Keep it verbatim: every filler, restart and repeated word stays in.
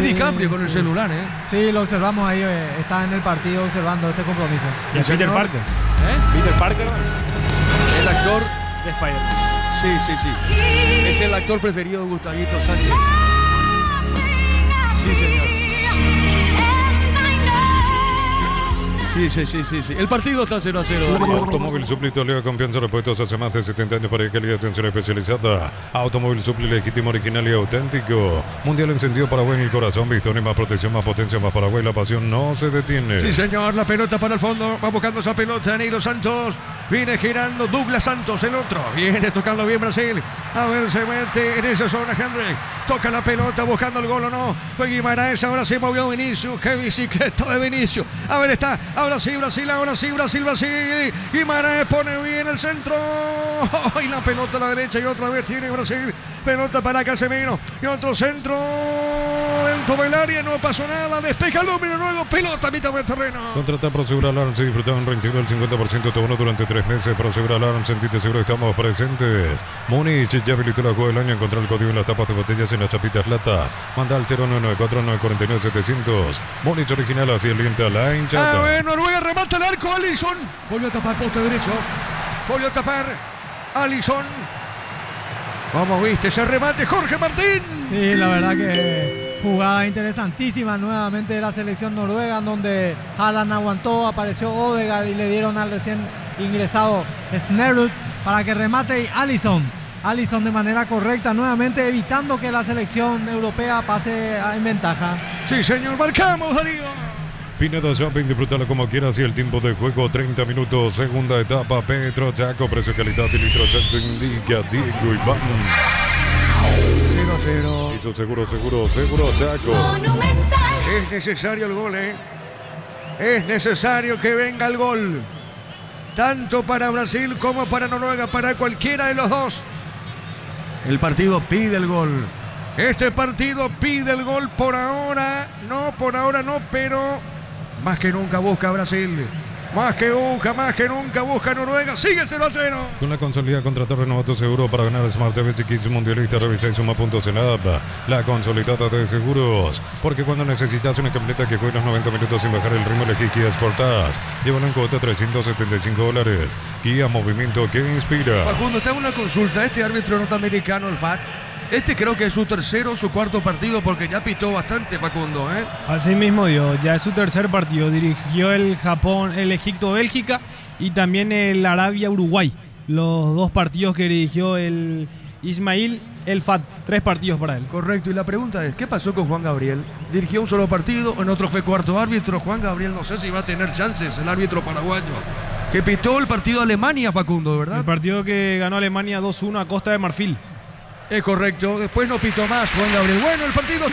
sí, DiCaprio con sí. el celular, ¿eh? Sí, lo observamos ahí, eh, está en el partido observando este compromiso. Sí, sí, Peter Parker. ¿Eh? Peter Parker. El actor de Spider-Man. Sí, sí, sí. Es el actor preferido de Gustavito Sánchez. Sí, señor. Sí, sí, sí, sí, sí. El partido está cero a cero. Automóvil Supli, Toledo, confianza, repuestos hace más de setenta años para calidad y atención especializada. Automóvil Supli, legítimo, original y auténtico. Mundial encendido, Paraguay en el corazón. Victoria, más protección, más potencia, más Paraguay. La pasión no se detiene. Sí, señor. La pelota para el fondo. Va buscando esa pelota. Neiro Santos. Viene girando Douglas Santos, el otro. Viene tocando bien Brasil. A ver, se mete en esa zona Henry. Toca la pelota buscando el gol o no. Fue Guimaraes. Ahora se movió Vinicius. Qué bicicleta de Vinicius. A ver, está. Ahora sí, Brasil. Ahora sí, Brasil, Brasil. Guimaraes pone bien el centro. Y la pelota a la derecha. Y otra vez tiene Brasil. Pelota para Casemiro. Y otro centro. Dentro del área. No pasó nada. Despeja el número nuevo. Pelota a mitad del terreno. Contrata Prosegur Alarm. Se disfrutaba un retiro del cincuenta por ciento de tu bono durante tres meses. Prosegur Alarm. Sentite seguro que estamos presentes. Múnich ya habilitó la juego del año. Encontrar el código en las tapas de botellas en las chapitas lata. Manda al cero nueve nueve cuatro nueve cuatro nueve siete cero cero. Múnich original. Así alienta la hinchada. A ver, Noruega remata el arco. Alisson. Volvió a tapar poste derecho. Volvió a tapar Alisson. ¿Cómo viste ese remate, Jorge Martín? Sí, la verdad que jugada interesantísima nuevamente de la selección noruega, donde Haaland aguantó, apareció Odegaard y le dieron al recién ingresado Snerud para que remate y Alisson. Alisson de manera correcta, nuevamente evitando que la selección europea pase en ventaja. Sí, señor, marcamos, Darío. Pineda Shopping, disfrútalo como quieras y el tiempo de juego treinta minutos, segunda etapa, Petro Chaco, precio, calidad y litro exacto indica Diego Iván. cero a cero. Hizo seguro, seguro, seguro Chaco. Monumental. Es necesario el gol, ¿eh? Es necesario que venga el gol. Tanto para Brasil como para Noruega, para cualquiera de los dos. El partido pide el gol. Este partido pide el gol por ahora. No, por ahora no, pero más que nunca busca Brasil. Más que busca, más que nunca busca Noruega. Sigue cero a cero. Con la consolidada contratar renovato seguro para ganar Smart T V Chiquis Mundialista, revisa y suma puntos en la app. La consolidada de seguros. Porque cuando necesitas una camioneta que juegue los noventa minutos sin bajar el ritmo, elegí Kia Sportage. Llévalo en cuota trescientos setenta y cinco dólares. Kia, movimiento que inspira. Facundo, te hago una consulta. Este árbitro norteamericano, el F A C, este creo que es su tercero, su cuarto partido, porque ya pitó bastante, Facundo, ¿eh? Así mismo dio, ya es su tercer partido. Dirigió el Japón, el Egipto-Bélgica y también el Arabia-Uruguay. Los dos partidos que dirigió el Ismail El Fat, tres partidos para él. Correcto, y la pregunta es, ¿qué pasó con Juan Gabriel? Dirigió un solo partido, en otro fue cuarto árbitro. Juan Gabriel no sé si va a tener chances, el árbitro paraguayo. Que pitó el partido de Alemania, Facundo, ¿verdad? El partido que ganó Alemania dos uno a Costa de Marfil. Es correcto, después no pitó más Juan Gabriel. Bueno, el partido está